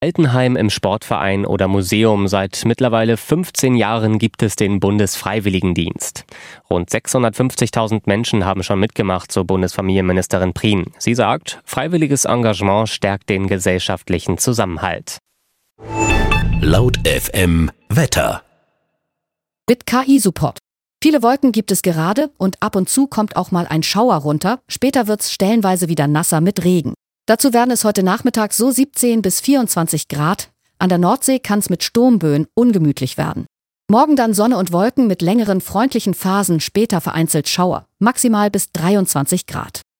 Altenheim, im Sportverein oder Museum. Seit mittlerweile 15 Jahren gibt es den Bundesfreiwilligendienst. Rund 650.000 Menschen haben schon mitgemacht, so Bundesfamilienministerin Prien. Sie sagt, freiwilliges Engagement stärkt den gesellschaftlichen Zusammenhalt. Laut FM Wetter. Mit KI-Support. Viele Wolken gibt es gerade und ab und zu kommt auch mal ein Schauer runter. Später wird's stellenweise wieder nasser mit Regen. Dazu werden es heute Nachmittag so 17 bis 24 Grad. An der Nordsee kann es mit Sturmböen ungemütlich werden. Morgen dann Sonne und Wolken mit längeren freundlichen Phasen, später vereinzelt Schauer. Maximal bis 23 Grad.